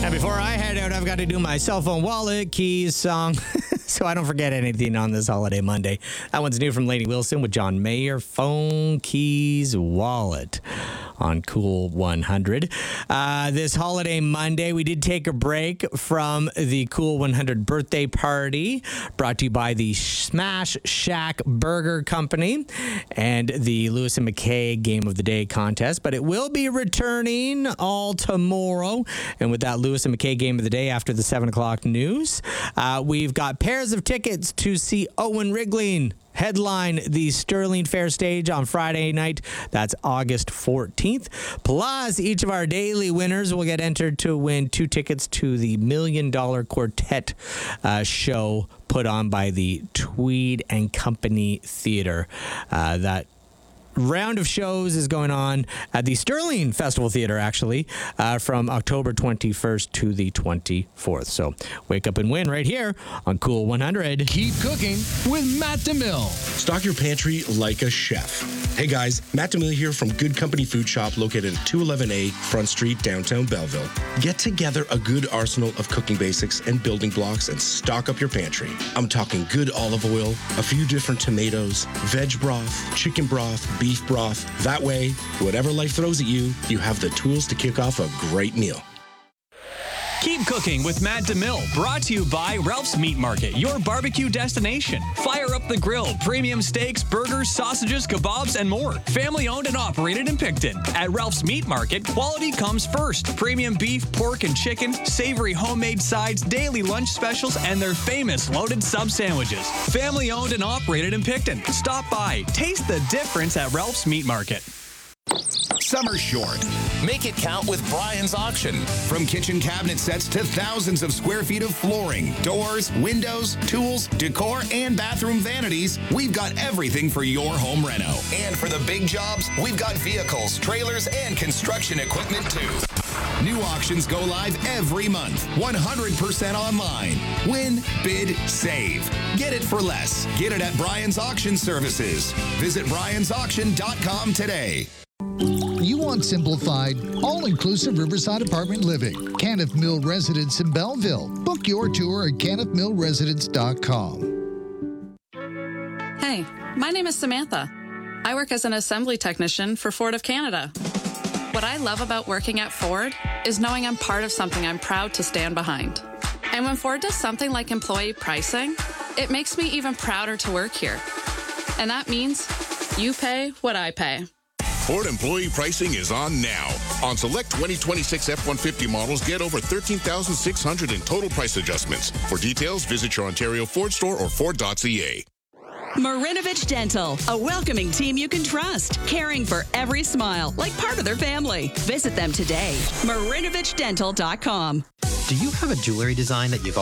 And before I head out, I've got to do my cell phone wallet keys song so I don't forget anything on this holiday Monday. That one's new from Lainey Wilson with John Mayer, Phone Keys Wallet on Cool 100. This holiday Monday, we did take a break from the Cool 100 birthday party brought to you by the Smash Shack Burger Company and the Lewis and McKay Game of the Day contest, but it will be returning all tomorrow. And with that Lewis and McKay Game of the Day after the 7 o'clock news, we've got pairs of tickets to see Owen Wriggling headline the Sterling Fair stage on Friday night. That's August 14th. Plus, each of our daily winners will get entered to win 2 tickets to the $1 Million Quartet show put on by the Tweed and Company Theatre. That round of shows is going on at the Sterling Festival Theatre, actually, from October 21st to the 24th. So wake up and win right here on Cool 100. Keep cooking with Matt DeMille. Stock your pantry like a chef. Hey guys, Matt DeMille here from Good Company Food Shop located at 211A Front Street, downtown Belleville. Get together a good arsenal of cooking basics and building blocks and stock up your pantry. I'm talking good olive oil, a few different tomatoes, veg broth, chicken broth, beef broth. That way, whatever life throws at you, you have the tools to kick off a great meal. Keep cooking with Matt DeMille, brought to you by Ralph's Meat Market, your barbecue destination. Fire up the grill, premium steaks, burgers, sausages, kebabs, and more. Family owned and operated in Picton. At Ralph's Meat Market, quality comes first. Premium beef, pork, and chicken, savory homemade sides, daily lunch specials, and their famous loaded sub sandwiches. Family owned and operated in Picton. Stop by. Taste the difference at Ralph's Meat Market. Summer short. Make it count with Brian's Auction. From kitchen cabinet sets to thousands of square feet of flooring, doors, windows, tools, decor, and bathroom vanities, we've got everything for your home reno. And for the big jobs, we've got vehicles, trailers, and construction equipment too. New auctions go live every month, 100% online. Win, bid, save. Get it for less. Get it at Brian's Auction Services. Visit briansauction.com today. You want simplified, all-inclusive Riverside apartment living. Caniff Mill Residence in Belleville. Book your tour at caniffmillresidence.com. Hey, my name is Samantha. I work as an assembly technician for Ford of Canada. What I love about working at Ford is knowing I'm part of something I'm proud to stand behind. And when Ford does something like employee pricing, it makes me even prouder to work here. And that means you pay what I pay. Ford employee pricing is on now. On select 2026 F-150 models, get over $13,600 in total price adjustments. For details, visit your Ontario Ford store or Ford.ca. Marinovich Dental, a welcoming team you can trust, caring for every smile like part of their family. Visit them today. MarinovichDental.com. Do you have a jewelry design that you've